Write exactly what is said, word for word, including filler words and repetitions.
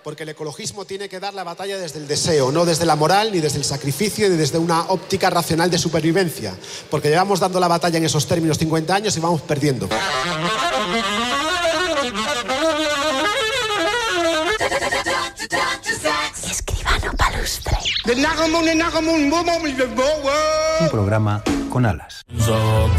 Porque el ecologismo tiene que dar la batalla desde el deseo, no desde la moral, ni desde el sacrificio, ni desde una óptica racional de supervivencia. Porque llevamos dando la batalla en esos términos cincuenta años y vamos perdiendo. Escribano Palustre. Un programa con alas.